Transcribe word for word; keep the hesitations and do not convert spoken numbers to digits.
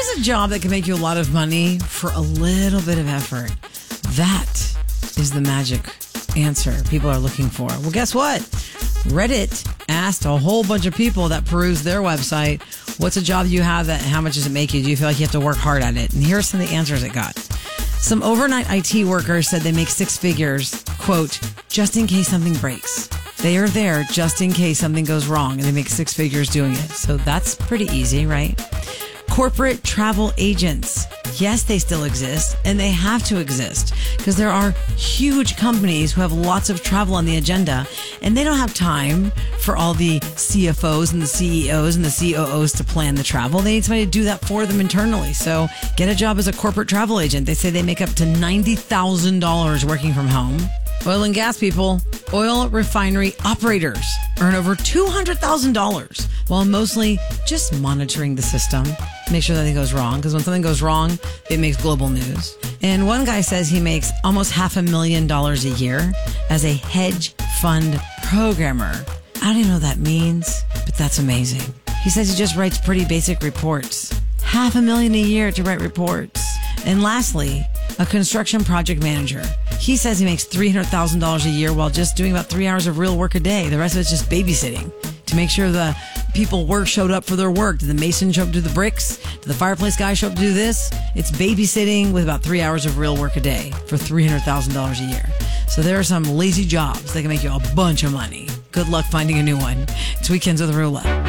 is a job that can make you a lot of money for a little bit of effort? That is the magic answer people are looking for. Well, guess what? Reddit asked a whole bunch of people that perused their website, what's a job you have that, how much does it make you? Do you feel like you have to work hard at it? And here's some of the answers it got. Some overnight I T workers said they make six figures, quote, just in case something breaks. They are there just in case something goes wrong, and they make six figures doing it. So that's pretty easy, right? Corporate travel agents. Yes, they still exist, and they have to exist because there are huge companies who have lots of travel on the agenda, and they don't have time for all the C F Os and the C E Os and the C O Os to plan the travel. They need somebody to do that for them internally. So get a job as a corporate travel agent. They say they make up to ninety thousand dollars working from home. Oil and gas people, oil refinery operators earn over two hundred thousand dollars while mostly just monitoring the system. Make sure nothing goes wrong, because when something goes wrong, it makes global news. And one guy says he makes almost half a million dollars a year as a hedge fund programmer. I don't even know what that means, but that's amazing. He says he just writes pretty basic reports. Half a million a year to write reports. And lastly, a construction project manager. He says he makes three hundred thousand dollars a year while just doing about three hours of real work a day. The rest of it's just babysitting to make sure the people work showed up for their work. Did the mason show up to do the bricks? Did the fireplace guy show up to do this? It's babysitting with about three hours of real work a day for three hundred thousand dollars a year. So there are some lazy jobs that can make you a bunch of money. Good luck finding a new one. It's Weekends with Roulette.